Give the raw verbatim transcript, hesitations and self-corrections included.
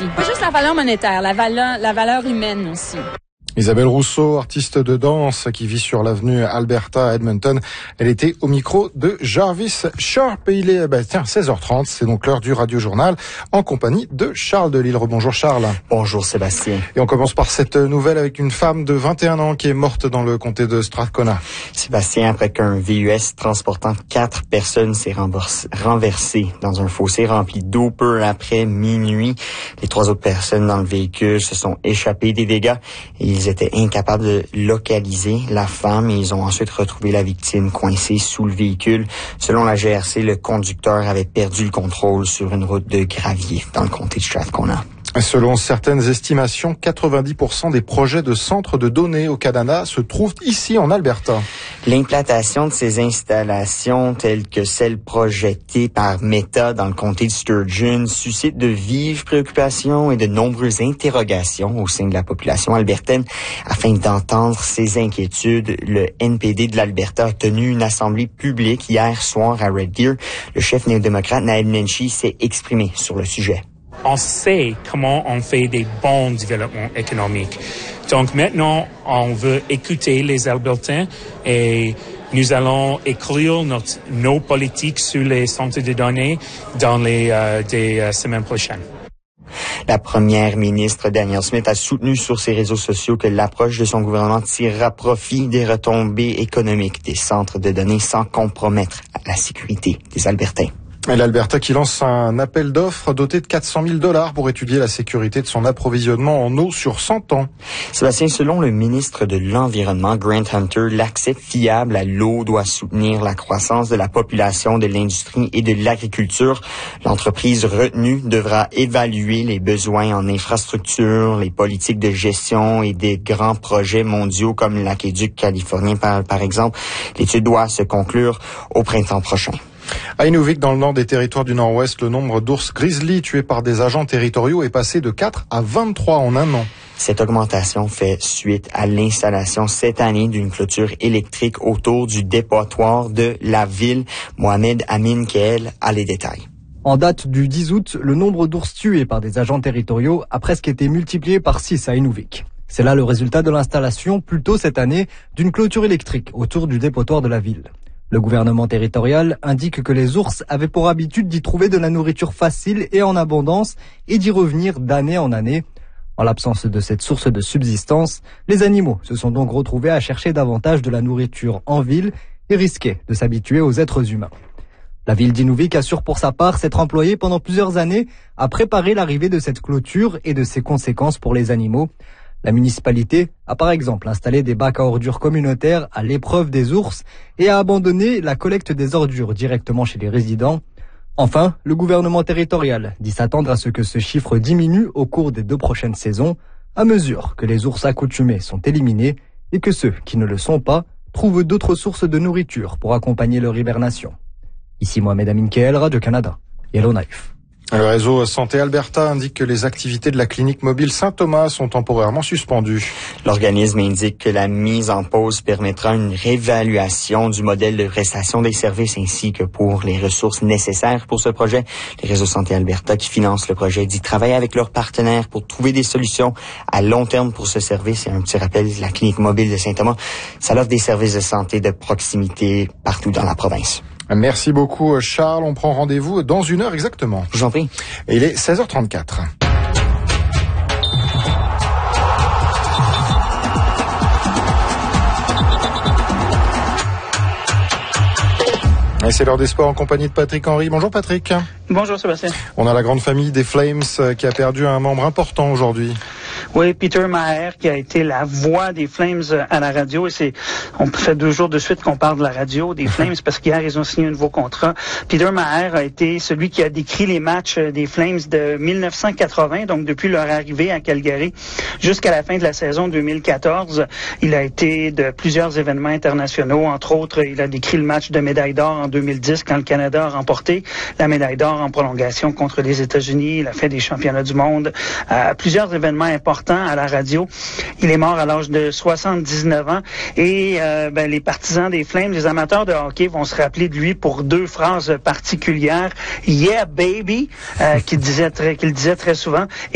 aussi. Pas juste la valeur monétaire, la valeur, la valeur humaine aussi. Isabelle Rousseau, artiste de danse qui vit sur l'avenue Alberta à Edmonton. Elle était au micro de Jarvis Sharp. Et il est bah, tiens, seize heures trente, c'est donc l'heure du Radio Journal en compagnie de Charles Delisle. Bonjour Charles. Bonjour Sébastien. Et on commence par cette nouvelle avec une femme de vingt et un ans qui est morte dans le comté de Strathcona. Sébastien, après qu'un V U S transportant quatre personnes s'est renversé dans un fossé rempli d'eau peu après minuit, les trois autres personnes dans le véhicule se sont échappées des dégâts et ils étaient incapables de localiser la femme et ils ont ensuite retrouvé la victime coincée sous le véhicule. Selon la G R C, le conducteur avait perdu le contrôle sur une route de gravier dans le comté de Strathcona. Selon certaines estimations, quatre-vingt-dix pour cent des projets de centres de données au Canada se trouvent ici en Alberta. L'implantation de ces installations, telles que celles projetées par Meta dans le comté de Sturgeon, suscite de vives préoccupations et de nombreuses interrogations au sein de la population albertaine. Afin d'entendre ces inquiétudes, le N P D de l'Alberta a tenu une assemblée publique hier soir à Red Deer. Le chef néo-démocrate Naheed Nenshi s'est exprimé sur le sujet. On sait comment on fait des bons développements économiques. Donc maintenant, on veut écouter les Albertains et nous allons écrire notre, nos politiques sur les centres de données dans les euh, des, euh, semaines prochaines. La première ministre Danielle Smith a soutenu sur ses réseaux sociaux que l'approche de son gouvernement tirera profit des retombées économiques des centres de données sans compromettre la sécurité des Albertains. Et l'Alberta qui lance un appel d'offres doté de quatre cent mille dollars pour étudier la sécurité de son approvisionnement en eau sur cent ans. Sébastien, selon le ministre de l'Environnement, Grant Hunter, l'accès fiable à l'eau doit soutenir la croissance de la population, de l'industrie et de l'agriculture. L'entreprise retenue devra évaluer les besoins en infrastructure, les politiques de gestion et des grands projets mondiaux comme l'aqueduc californien par, par exemple. L'étude doit se conclure au printemps prochain. À Inuvik, dans le nord des territoires du Nord-Ouest, le nombre d'ours grizzly tués par des agents territoriaux est passé de quatre à vingt-trois en un an. Cette augmentation fait suite à l'installation cette année d'une clôture électrique autour du dépotoir de la ville. Mohamed Amin Keel a les détails. En date du dix août, le nombre d'ours tués par des agents territoriaux a presque été multiplié par six à Inuvik. C'est là le résultat de l'installation, plus tôt cette année, d'une clôture électrique autour du dépotoir de la ville. Le gouvernement territorial indique que les ours avaient pour habitude d'y trouver de la nourriture facile et en abondance et d'y revenir d'année en année. En l'absence de cette source de subsistance, les animaux se sont donc retrouvés à chercher davantage de la nourriture en ville et risquaient de s'habituer aux êtres humains. La ville d'Inuvik assure pour sa part s'être employée pendant plusieurs années à préparer l'arrivée de cette clôture et de ses conséquences pour les animaux. La municipalité a par exemple installé des bacs à ordures communautaires à l'épreuve des ours et a abandonné la collecte des ordures directement chez les résidents. Enfin, le gouvernement territorial dit s'attendre à ce que ce chiffre diminue au cours des deux prochaines saisons, à mesure que les ours accoutumés sont éliminés et que ceux qui ne le sont pas trouvent d'autres sources de nourriture pour accompagner leur hibernation. Ici Mohamed Amin Keel, Radio-Canada, Yellowknife. Le réseau Santé Alberta indique que les activités de la clinique mobile Saint-Thomas sont temporairement suspendues. L'organisme indique que la mise en pause permettra une réévaluation du modèle de prestation des services ainsi que pour les ressources nécessaires pour ce projet. Les réseaux Santé Alberta qui financent le projet dit travailler avec leurs partenaires pour trouver des solutions à long terme pour ce service. Et un petit rappel, la clinique mobile de Saint-Thomas, ça offre des services de santé de proximité partout dans la province. Merci beaucoup Charles, on prend rendez-vous dans une heure exactement. Je vous en prie. Et il est seize heures trente-quatre. Et c'est l'heure des sports en compagnie de Patrick Henry. Bonjour Patrick. Bonjour Sébastien. On a la grande famille des Flames qui a perdu un membre important aujourd'hui. Oui, Peter Maher qui a été la voix des Flames à la radio. Et c'est, on fait deux jours de suite qu'on parle de la radio des Flames parce qu'hier ils ont signé un nouveau contrat. Peter Maher a été celui qui a décrit les matchs des Flames de mille neuf cent quatre-vingts, donc depuis leur arrivée à Calgary jusqu'à la fin de la saison deux mille quatorze. Il a été de plusieurs événements internationaux. Entre autres, il a décrit le match de médaille d'or en deux mille dix quand le Canada a remporté la médaille d'or en prolongation contre les États-Unis. Il a fait des championnats du monde, euh, plusieurs événements importants à la radio. Il est mort à l'âge de soixante-dix-neuf ans et euh, ben, les partisans des Flames, les amateurs de hockey vont se rappeler de lui pour deux phrases particulières. Yeah baby, euh, qu'il disait très, qu'il disait très souvent.